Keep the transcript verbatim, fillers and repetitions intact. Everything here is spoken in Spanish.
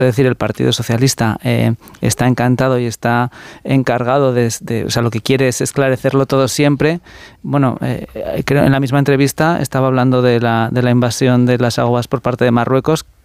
Es decir, el Partido Socialista eh, está encantado y está encargado de, de, o sea, lo que quiere es esclarecerlo todo siempre. Bueno, eh, creo en la misma entrevista estaba hablando de la, de la invasión de las aguas por parte de Marruecos,